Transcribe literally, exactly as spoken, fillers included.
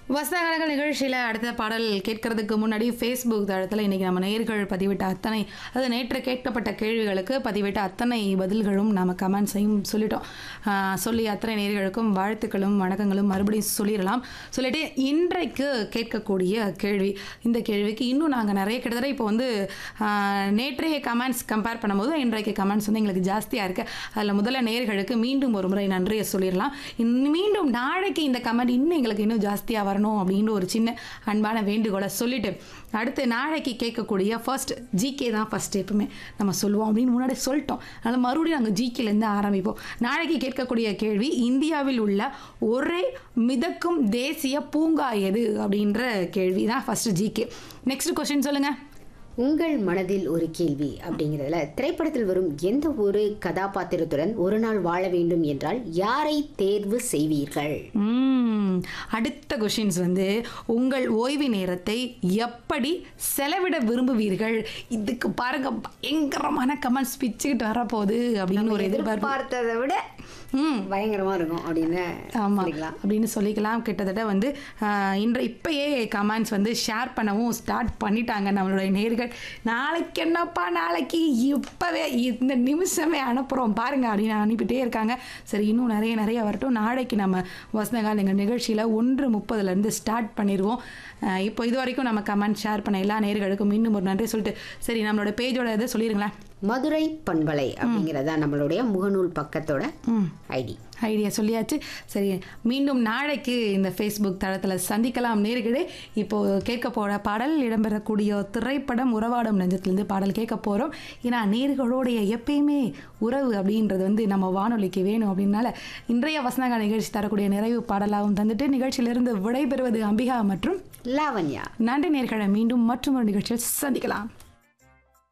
வசனகரங்கள் நிகழ்ச்சியில் அடுத்த பாடல் கேட்கறதுக்கு முன்னாடி ஃபேஸ்புக் தளத்தில் இன்றைக்கி நம்ம நேயர்கள் பதிவிட்ட அத்தனை அது நேற்று கேட்கப்பட்ட கேள்விகளுக்கு பதிவிட்ட அத்தனை பதில்களும் நம்ம கமெண்ட்ஸையும் சொல்லிட்டோம். சொல்லி அத்தனை நேயர்களுக்கும் வாழ்த்துக்களும் வணக்கங்களும் மறுபடியும் சொல்லிடலாம். சொல்லிட்டு இன்றைக்கு கேட்கக்கூடிய கேள்வி, இந்த கேள்விக்கு இன்னும் நாங்கள் நிறைய கிட்டத்தட்ட இப்போ வந்து நேற்றைய கமெண்ட்ஸ் கம்பேர் பண்ணும்போது இன்றைக்கு கமெண்ட்ஸ் வந்து எங்களுக்கு ஜாஸ்தியாக இருக்குது. அதில் முதல்ல நேயர்களுக்கு மீண்டும் ஒரு முறை நன்றியை சொல்லிடலாம். மீண்டும் நாளைக்கு இந்த கமெண்ட் இன்னும் எங்களுக்கு இன்னும் ஜாஸ்தியாக வரணும் அப்படின்னு ஒரு சின்ன அன்பான வேண்டுகோளை சொல்லிட்டு அடுத்து நாளைக்கு கேட்கக்கூடிய ஃபர்ஸ்ட் ஜிகே தான் ஃபர்ஸ்ட் எப்பவுமே நம்ம சொல்லுவோம் அப்படின்னு முன்னாடி சொல்லிட்டோம். அதனால் மறுபடியும் நாங்கள் ஜிகேலேருந்து ஆரம்பிப்போம். நாளைக்கு கேட்கக்கூடிய கேள்வி, இந்தியாவில் உள்ள ஒரே மிதக்கும் தேசிய பூங்கா எது அப்படின்ற கேள்வி தான் ஃபர்ஸ்ட் ஜிகே. நெக்ஸ்ட் கொஸ்டின் சொல்லுங்க. உங்கள் மனதில் ஒரு கேள்வி அப்படிங்கிறதுல திரைப்படத்தில் வரும் எந்த ஒரு கதாபாத்திரத்துடன் ஒரு நாள் வாழ வேண்டும் என்றால் யாரை தேர்வு செய்வீர்கள்? அடுத்த கொஸ்டின்ஸ் வந்து, உங்கள் ஓய்வு நேரத்தை எப்படி செலவிட விரும்புவீர்கள்? இதுக்கு பாருங்க பயங்கரமான கமெண்ட்ஸ் பிச்சுக்கிட்டு வரப்போகுது அப்படின்னு ஒரு எதிர்பார்த்ததை விட பயங்கரமா இருக்கும் அப்படின்னு ஆமாம் அப்படின்னு சொல்லிக்கலாம். கிட்டத்தட்ட வந்து இன்று இப்பயே கமெண்ட்ஸ் வந்து ஷேர் பண்ணவும் ஸ்டார்ட் பண்ணிட்டாங்க நம்மளுடைய நேயர்கள். நாளைக்கு என்னப்பா நாளைக்கு இப்போவே இந்த நிமிஷமே அனுப்புகிறோம் பாருங்க அப்படின்னு அனுப்பிட்டே இருக்காங்க. சரி, இன்னும் நிறைய நிறைய வரட்டும். நாளைக்கு நம்ம வசந்தகால் எங்கள் நிகழ்ச்சியில் ஒன்று முப்பதுலேருந்து ஸ்டார்ட் பண்ணிடுவோம். இப்போ இது வரைக்கும் நம்ம கமெண்ட் ஷேர் பண்ண எல்லா நேயர்களுக்கும் இன்னும் ஒரு நன்றி சொல்லிட்டு சரி நம்மளோட பேஜோட இதை சொல்லிடுங்களேன். மதுரை பண்பலை அப்படிங்கிறதா நம்மளுடைய முகநூல் பக்கத்தோட ஐடி ஐடியா சொல்லியாச்சு. சரி, மீண்டும் நாளைக்கு இந்த ஃபேஸ்புக் தளத்தில் சந்திக்கலாம் நேர்களே. இப்போது கேட்க போகிற பாடல் இடம்பெறக்கூடிய திரைப்படம் உறவாடும் நெஞ்சத்திலேருந்து பாடல் கேட்க போகிறோம். ஏன்னா நேர்களோடைய எப்பயுமே உறவு அப்படின்றது வந்து நம்ம வானொலிக்கு வேணும் அப்படின்னால இன்றைய வசனகால நிகழ்ச்சி தரக்கூடிய நிறைவு பாடலாகவும் தந்துட்டு நிகழ்ச்சியிலிருந்து விடைபெறுவது அம்பிகா மற்றும் லாவண்யா. நன்றி நேர்களை, மீண்டும் மற்றும் ஒரு நிகழ்ச்சியில் சந்திக்கலாம்.